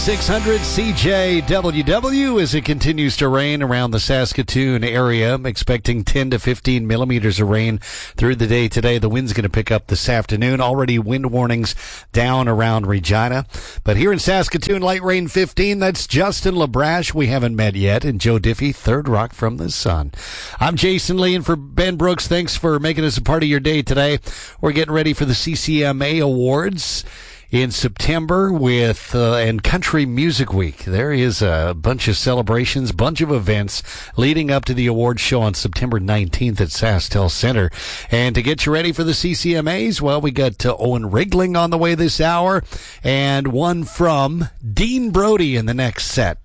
0600 CJWW as it continues to rain around the Saskatoon area. I'm expecting 10 to 15 millimeters of rain through the day today. The wind's going to pick up this afternoon. Already wind warnings down around Regina. But here in Saskatoon, light rain 15. That's Justin LaBrache. We haven't met yet. And Joe Diffie, Third Rock from the Sun. I'm Jason Lee, and for Ben Brooks, thanks for making us a part of your day today. We're getting ready for the CCMA Awards in September with and Country Music Week. There is a bunch of celebrations, bunch of events leading up to the awards show on September 19th at SaskTel Center. And to get you ready for the CCMAs, well, we got Owen Rigling on the way this hour and one from Dean Brody in the next set.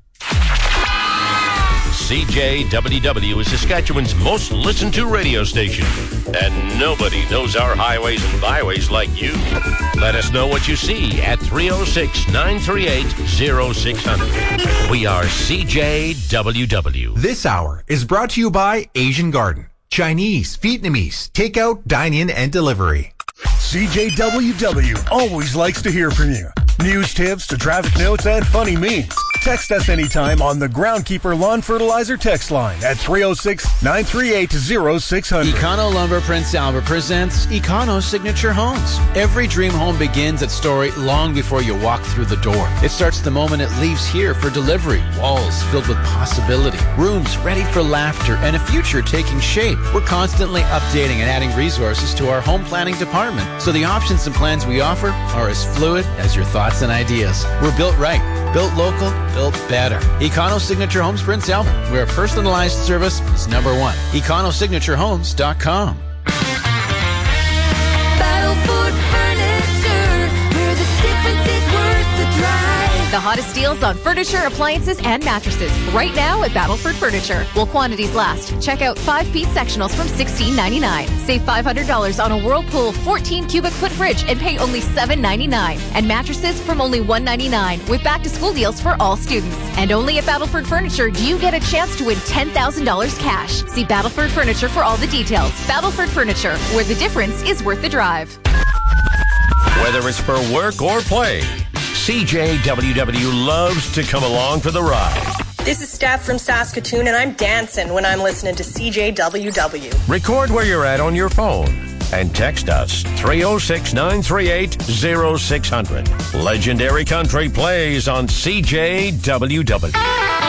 CJWW is Saskatchewan's most listened to radio station, and nobody knows our highways and byways like you. Let us know what you see at 306-938-0600. We are CJWW. This hour is brought to you by Asian Garden. Chinese, Vietnamese, takeout, dine-in, and delivery. CJWW always likes to hear from you. News tips to traffic notes and funny memes. Text us anytime on the Groundkeeper Lawn Fertilizer text line at 306-938-0600. Econo Lumber Prince Albert presents Econo Signature Homes. Every dream home begins at Story long before you walk through the door. It starts the moment it leaves here for delivery. Walls filled with possibility. Rooms ready for laughter and a future taking shape. We're constantly updating and adding resources to our home planning department, so the options and plans we offer are as fluid as your thoughts and ideas. We're built right, built local, built better. Econo Signature Homes Prince Albert, where personalized service is number one. EconoSignatureHomes.com. Battleford Furniture, where the difference is worth the drive. The hottest deals on furniture, appliances, and mattresses right now at Battleford Furniture. While quantities last, check out 5-piece sectionals from $16.99. Save $500 on a Whirlpool 14 cubic foot fridge and pay only $7.99. And mattresses from only $1.99 with back-to-school deals for all students. And only at Battleford Furniture do you get a chance to win $10,000 cash. See Battleford Furniture for all the details. Battleford Furniture, where the difference is worth the drive. Whether it's for work or play, CJWW loves to come along for the ride. This is Steph from Saskatoon, and I'm dancing when I'm listening to CJWW. Record where you're at on your phone and text us 306-938-0600. Legendary Country plays on CJWW.